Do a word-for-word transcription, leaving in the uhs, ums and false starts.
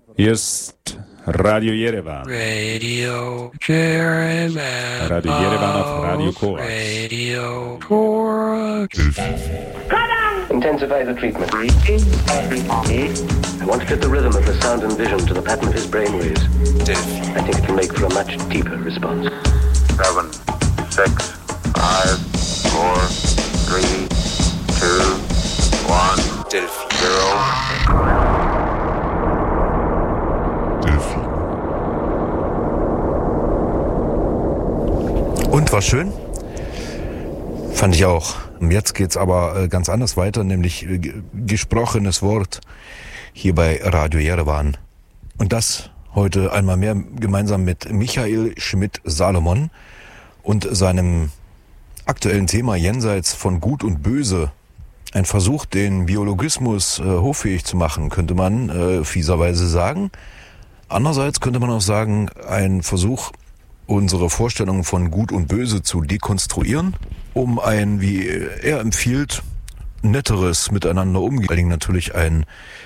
Hier ist Radio Yerevan. Radio Yerevan. Radio Yerevan auf Radio Korax. Radio Korax. Intensify the treatment. I want to fit the rhythm of the sound and vision to the pattern of his brainwaves. I think it can make for a much deeper response. Seven, six, five, four, three, two, one, zero. Und war schön? Fand ich auch. Und jetzt geht's aber äh, ganz anders weiter, nämlich äh, g- gesprochenes Wort hier bei Radio Yerevan. Und das heute einmal mehr gemeinsam mit Michael Schmidt-Salomon und seinem aktuellen Thema Jenseits von Gut und Böse. Ein Versuch, den Biologismus äh, hoffähig zu machen, könnte man äh, fieserweise sagen. Andererseits könnte man auch sagen, ein Versuch, unsere Vorstellungen von Gut und Böse zu dekonstruieren, um ein, wie er empfiehlt, netteres Miteinander umgehen. Vor allen Dingen natürlich ein